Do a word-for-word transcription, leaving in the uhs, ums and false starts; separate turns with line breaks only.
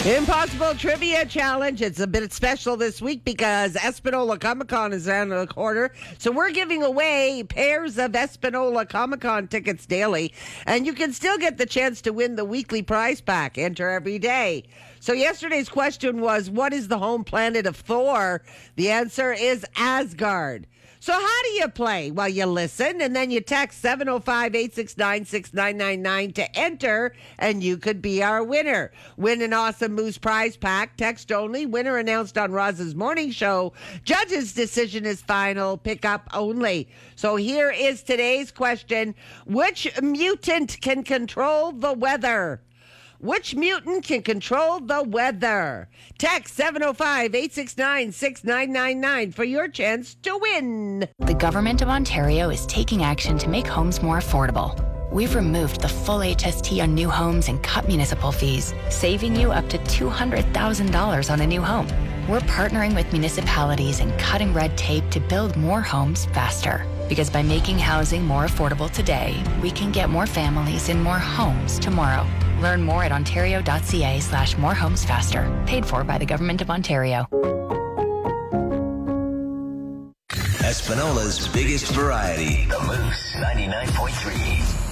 Impossible Trivia Challenge. It's a bit special this week because Espanola Comic Con is around the corner. So we're giving away pairs of Espanola Comic Con tickets daily. And you can still get the chance to win the weekly prize pack. Enter every day. So yesterday's question was, what is the home planet of Thor? The answer is Asgard. So how do you play? Well, you listen, and then you text seven oh five, eight six nine, six nine nine nine to enter, and you could be our winner. Win an awesome Moose prize pack, text only, winner announced on Roz's morning show. Judge's decision is final, pick up only. So here is today's question. Which mutant can control the weather? Which mutant can control the weather? Text seven oh five, eight six nine, six nine nine nine for your chance to win.
The Government of Ontario is taking action to make homes more affordable. We've removed the full H S T on new homes and cut municipal fees, saving you up to two hundred thousand dollars on a new home. We're partnering with municipalities and cutting red tape to build more homes faster. Because by making housing more affordable today, we can get more families in more homes tomorrow. Learn more at ontario.ca slash more homes faster. Paid for by the Government of Ontario.
Espanola's biggest variety. The Moose ninety-nine point three.